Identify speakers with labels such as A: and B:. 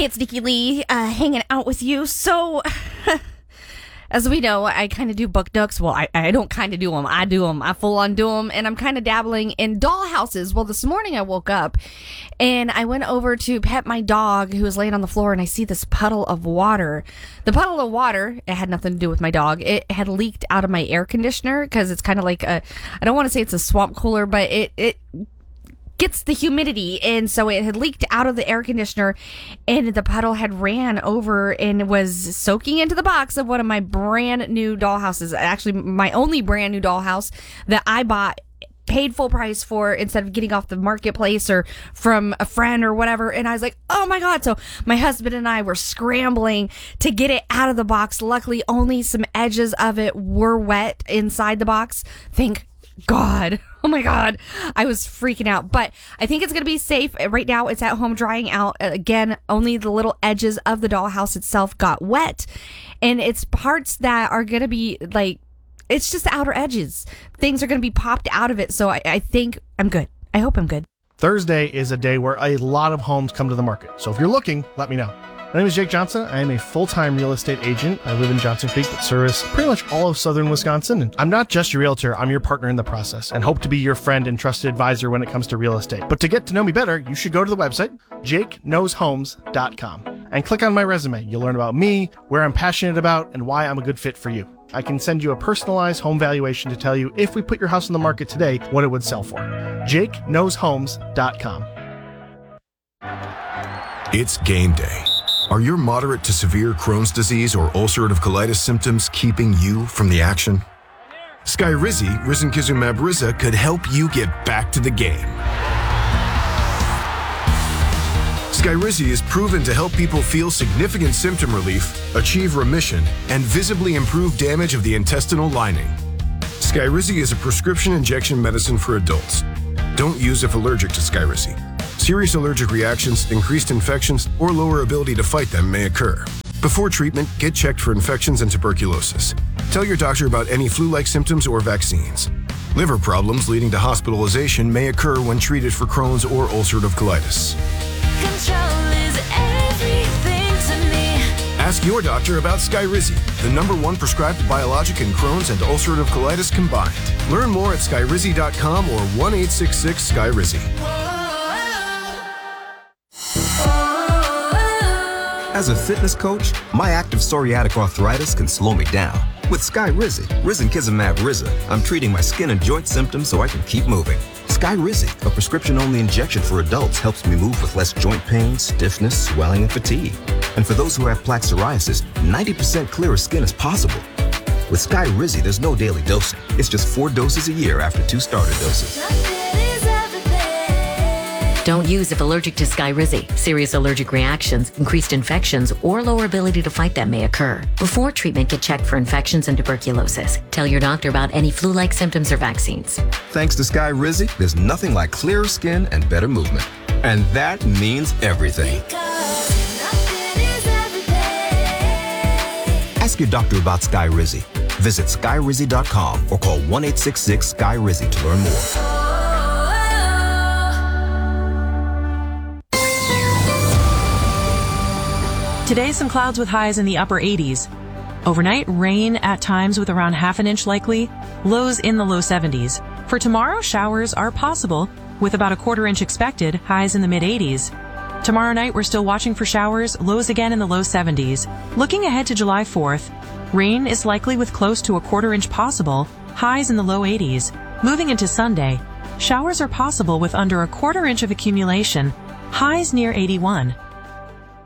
A: it's Nikki Lee hanging out with you. So, as we know, I kind of do book nooks. Well, I don't kind of do them. I do them. I full on do them. And I'm kind of dabbling in doll houses. Well, this morning I woke up and I went over to pet my dog who was laying on the floor, and I see this puddle of water. The puddle of water, it had nothing to do with my dog. It had leaked out of my air conditioner because it's kind of like I don't want to say it's a swamp cooler, but it gets the humidity, and so it had leaked out of the air conditioner, and the puddle had ran over and was soaking into the box of one of my brand new dollhouses. Actually, my only brand new dollhouse that I bought, paid full price for instead of getting off the marketplace or from a friend or whatever. And I was like, oh my God. So my husband and I were scrambling to get it out of the box. Luckily, only some edges of it were wet inside the box. Thank God. Oh my God. I was freaking out, but I think it's going to be safe. Right now it's at home drying out. Again, only the little edges of the dollhouse itself got wet, and it's parts that are going to be like, it's just the outer edges. Things are going to be popped out of it. So I think I'm good. I hope I'm good.
B: Thursday is a day where a lot of homes come to the market. So if you're looking, let me know. My name is Jake Johnson. I am a full-time real estate agent. I live in Johnson Creek, but service pretty much all of southern Wisconsin. And I'm not just your realtor, I'm your partner in the process and hope to be your friend and trusted advisor when it comes to real estate. But to get to know me better, you should go to the website, jakeknowshomes.com, and click on my resume. You'll learn about me, where I'm passionate about, and why I'm a good fit for you. I can send you a personalized home valuation to tell you if we put your house on the market today, what it would sell for. jakeknowshomes.com.
C: It's game day. Are your moderate to severe Crohn's disease or ulcerative colitis symptoms keeping you from the action? Skyrizi, risankizumab Riza, could help you get back to the game. Skyrizi is proven to help people feel significant symptom relief, achieve remission, and visibly improve damage of the intestinal lining. Skyrizi is a prescription injection medicine for adults. Don't use if allergic to Skyrizi. Serious allergic reactions, increased infections, or lower ability to fight them may occur. Before treatment, get checked for infections and tuberculosis. Tell your doctor about any flu-like symptoms or vaccines. Liver problems leading to hospitalization may occur when treated for Crohn's or ulcerative colitis.
D: Control is everything to me.
C: Ask your doctor about Skyrizi, the #1 prescribed biologic in Crohn's and ulcerative colitis combined. Learn more at skyrizi.com or 1-866-SKYRIZI.
E: As a fitness coach, my active psoriatic arthritis can slow me down. With Skyrizi, risankizumab Riza, I'm treating my skin and joint symptoms so I can keep moving. Skyrizi, a prescription-only injection for adults, helps me move with less joint pain, stiffness, swelling, and fatigue. And for those who have plaque psoriasis, 90% clearer skin is possible. With Skyrizi, there's no daily dosing. It's just 4 doses a year after 2 starter doses.
F: Don't use if allergic to Skyrizi. Serious allergic reactions, increased infections, or lower ability to fight them may occur. Before treatment, get checked for infections and tuberculosis. Tell your doctor about any flu-like symptoms or vaccines.
E: Thanks to Skyrizi, there's nothing like clearer skin and better movement. And that means everything. Ask your doctor about Skyrizi. Visit skyrizi.com or call 1-866-SKYRIZI to learn more.
G: Today, some clouds with highs in the upper 80s. Overnight, rain at times with around ½ inch likely, lows in the low 70s. For tomorrow, showers are possible with about ¼ inch expected, highs in the mid 80s. Tomorrow night, we're still watching for showers, lows again in the low 70s. Looking ahead to July 4th, rain is likely with close to ¼ inch possible, highs in the low 80s. Moving into Sunday, showers are possible with under ¼ inch of accumulation, highs near 81.